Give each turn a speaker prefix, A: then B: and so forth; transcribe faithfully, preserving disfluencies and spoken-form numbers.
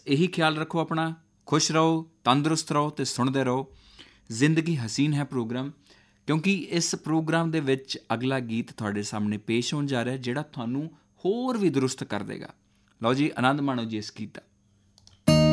A: ਇਹੀ ਖਿਆਲ ਰੱਖੋ ਆਪਣਾ, ਖੁਸ਼ ਰਹੋ, ਤੰਦਰੁਸਤ ਰਹੋ ਅਤੇ ਸੁਣਦੇ ਰਹੋ ਜ਼ਿੰਦਗੀ ਹਸੀਨ ਹੈ ਪ੍ਰੋਗਰਾਮ, ਕਿਉਂਕਿ ਇਸ ਪ੍ਰੋਗਰਾਮ ਦੇ ਵਿੱਚ ਅਗਲਾ ਗੀਤ ਤੁਹਾਡੇ ਸਾਹਮਣੇ ਪੇਸ਼ ਹੋਣ ਜਾ ਰਿਹਾ ਜਿਹੜਾ ਤੁਹਾਨੂੰ ਹੋਰ ਵੀ ਦਰੁਸਤ ਕਰ ਦੇਗਾ। ਲਓ ਜੀ, ਆਨੰਦ ਮਾਣੋ ਜੀ ਇਸ ਗੀਤ ਦਾ।